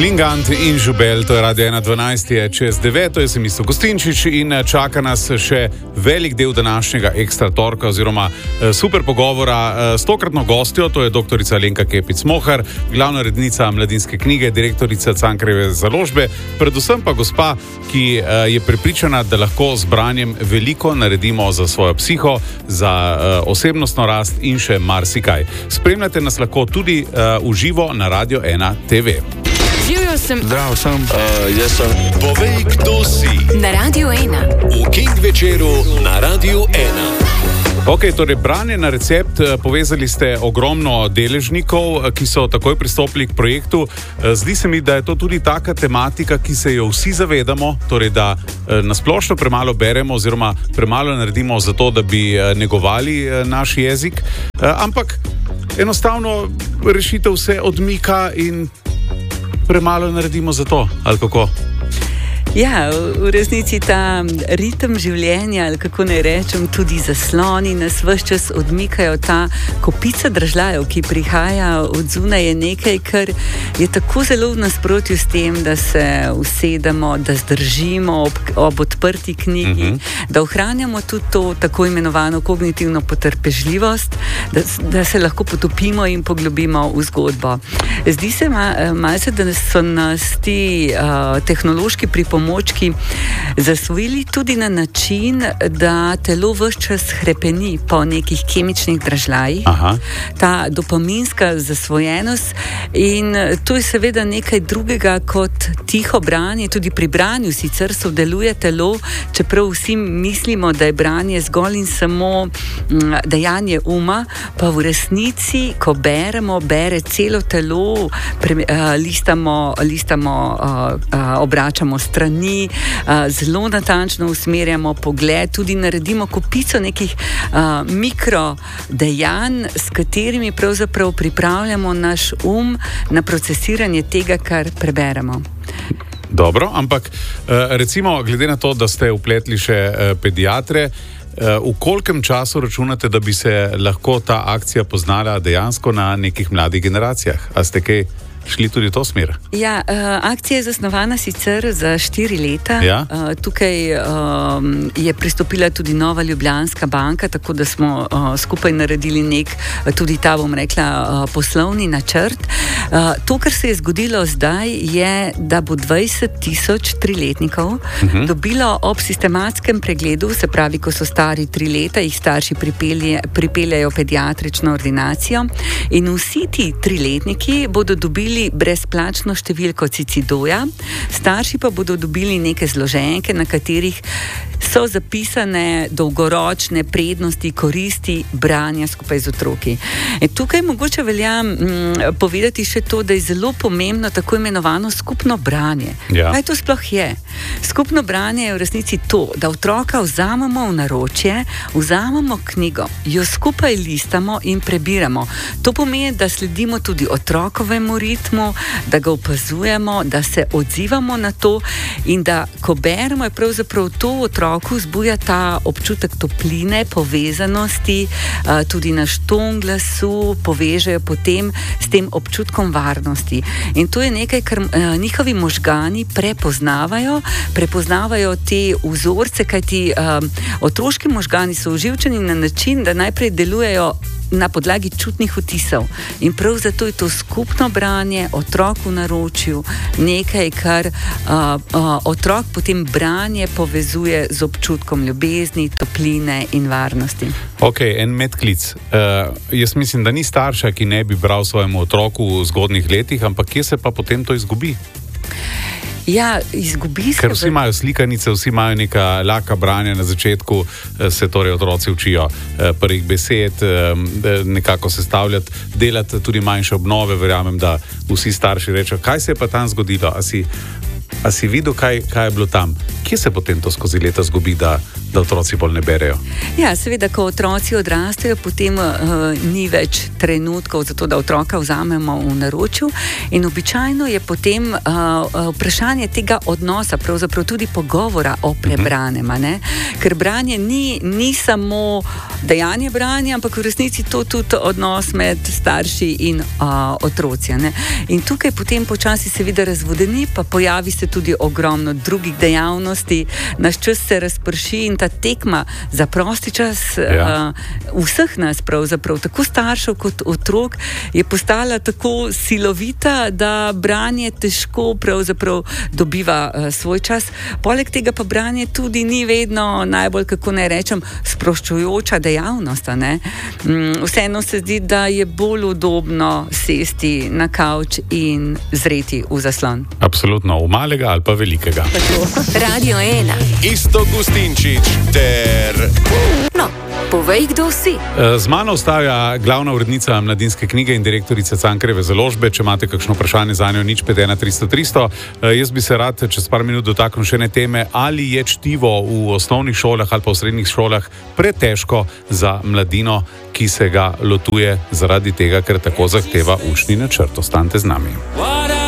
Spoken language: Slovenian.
Klingant in Žubel, to je Radio 1.12, je čez 9, jaz sem Isto Gostinčič in čaka nas še velik del današnjega ekstra torka oziroma super pogovora s tokratno gostjo, to je doktorica Alenka Kepic-Mohar, glavna urednica Mladinske knjige, direktorica Cankarjeve založbe, predvsem pa gospa, ki je prepričana, da lahko z branjem veliko naredimo za svojo psiho, za osebnostno rast in še marsikaj. Spremljate nas lahko tudi v živo na Radio 1 TV. Živjo sem. Zdravo sem. Jaz sem. Povej, kdo si. Na Radio 1. V King večeru na Radio 1. Ok, torej branje na recept, povezali ste ogromno deležnikov, ki so takoj pristopili k projektu. Zdi se mi, da je to tudi taka tematika, ki se jo vsi zavedamo, torej da nasplošno premalo beremo oziroma premalo naredimo za to, da bi negovali naš jezik, ampak enostavno rešitev se odmika in premalo naredimo za to, ali kako? Ja, v resnici ta ritem življenja, ali kako naj rečem, tudi zasloni nas ves čas odmikajo. Ta kopica dražljajev, ki prihaja od zunaj, je nekaj, kar je tako zelo v nasprotju s tem, da se usedemo, da zdržimo ob odprti knjigi, da ohranjamo tudi to tako imenovano kognitivno potrpežljivost, da se lahko potopimo in poglobimo v zgodbo. Zdi se malce, da so nas ti tehnološki pripomočki zasvojili tudi na način, da telo ves čas hrepeni po nekih kemičnih dražljajih. Ta dopaminska zasvojenost, in to je seveda nekaj drugega kot tiho branje. Tudi pri branju sicer sodeluje telo, čeprav vsi mislimo, da je branje zgolj in samo dejanje uma, pa v resnici, ko beremo, bere celo telo, listamo, obračamo strani, zelo natančno usmerjamo pogled, tudi naredimo kopico nekih mikrodejanj, s katerimi pravzaprav pripravljamo naš na procesiranje tega, kar preberemo. Dobro, ampak recimo, glede na to, da ste vpletli še pediatre, v kolkem času računate, da bi se lahko ta akcija poznala dejansko na nekih mladih generacijah? A ste kaj šli tudi v to smer? Ja, akcija je zasnovana sicer za 4 leta. Ja? Tukaj je pristopila tudi Nova Ljubljanska banka, tako da smo skupaj naredili tudi ta, bom rekla, poslovni načrt. To, kar se je zgodilo zdaj, je, da bo 20,000 triletnikov dobilo ob sistematskem pregledu, se pravi, ko so stari 3 leta, jih starši pripeljajo pediatrično ordinacijo, in vsi ti 3-letniki bodo dobili brezplačno številko Cicidoja, starši pa bodo dobili neke zloženke, na katerih so zapisane dolgoročne prednosti, koristi branja skupaj z otroki. Tukaj mogoče velja povedati še to, da je zelo pomembno tako imenovano skupno branje. Ja. Kaj to sploh je? Skupno branje je v resnici to, da otroka vzamemo v naročje, vzamemo knjigo, jo skupaj listamo in prebiramo. To pomeni, da sledimo tudi otrokovemu ritmu, da ga opazujemo, da se odzivamo na to in da, ko beremo, je pravzaprav to otroku vzbuja ta občutek topline, povezanosti, tudi naš ton glasu povežejo potem s tem občutkom varnosti. In to je nekaj, kar njihovi možgani prepoznavajo te vzorce, kajti otroški možgani so oživčeni na način, da najprej delujejo na podlagi čutnih vtisov. In prav zato je to skupno branje, otrok v naročju, nekaj, kar otrok potem branje povezuje z občutkom ljubezni, topline in varnosti. Ok, en medklic. Jaz mislim, da ni starša, ki ne bi bral svojemu otroku v zgodnjih letih, ampak kje se pa potem to izgubi? Ja, izgubi se. Ker vsi imajo slikanice, vsi imajo neka laka branja na začetku, se torej otroci učijo prvih besed, nekako sestavljati, delati tudi manjše obnove. Verjamem, da vsi starši rečejo, kaj se je pa tam zgodilo, a si videl, kaj je bilo tam? Kje se potem to skozi leta zgubi, da da otroci bolj ne berejo? Ja, seveda, ko otroci odrastejo, potem ni več trenutkov za to, da otroka vzamemo v naročju, in običajno je potem vprašanje tega odnosa, pravzaprav tudi pogovora o prebranem, ne? Ker branje ni samo dejanje branja, ampak v resnici to tudi odnos med starši in otroci, ne? In tukaj potem počasi seveda razvodeni, pa pojavi se tudi ogromno drugih dejavnosti, naš čas se razprši in ta tekma za prosti čas vseh nas pravzaprav, tako staršev kot otrok, je postala tako silovita, da branje težko pravzaprav dobiva svoj čas. Poleg tega pa branje tudi ni vedno najbolj, kako naj rečem, sproščujoča dejavnost, ne? Vseeno se zdi, da je bolj udobno sesti na kavč in zreti v zaslon. Absolutno, v malega ali pa velikega. Radio 1. Iztok Gustinčič ter... No, povej, kdo si. Z mano ostaja glavna urednica Mladinske knjige in direktorica Cankarjeve založbe. Če imate kakšno vprašanje zanjo, 051 300 300. Jaz bi se rad čez par minut dotaknil še ene teme, ali je čtivo v osnovnih šolah ali pa v srednjih šolah pretežko za mladino, ki se ga lotuje zaradi tega, ker tako zahteva učni načrt. Ostanite z nami.